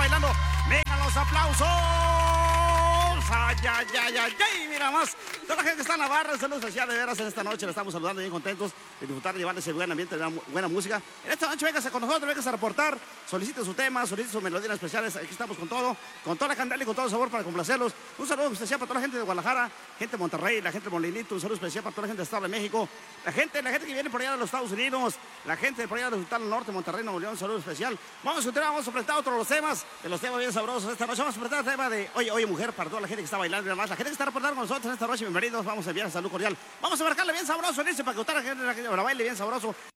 bailando. Vengan los aplausos. Ay, ay, ay, ay, ay, mira más. Toda la gente que está en la barra, saludos especial de veras en esta noche. Le estamos saludando bien contentos de disfrutar, de llevar ese buen ambiente, de buena música. En esta noche véngase con nosotros, véngase a reportar. Solicite su tema, solicite sus melodías especiales. Aquí estamos con todo, con toda la candela y con todo el sabor para complacerlos. Un saludo especial para toda la gente de Guadalajara, gente de Monterrey, la gente de Molinito. Un saludo especial para toda la gente del Estado de México. La gente que viene por allá de los Estados Unidos. La gente de por allá del Norte, Monterrey, Nuevo León. Un saludo especial. Vamos a presentar otros los temas, de los temas bien sabrosos. Esta noche vamos a presentar el tema de Oye Mujer, para toda la gente que está bailando y demás. La gente que está reportando con nosotros esta noche, bienvenidos. Vamos a enviar salud cordial. Vamos a marcarle bien sabroso, dice, para que usted la gente la baile bien sabroso.